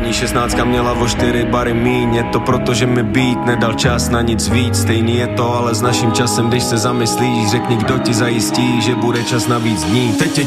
První 16 měla o 4 bary míň. Je to proto, že mi beat nedal čas na nic víc. Stejný je to ale s naším časem, když se zamyslíš. Řekni, kdo ti zajistí, že bude čas na víc dní. Teď je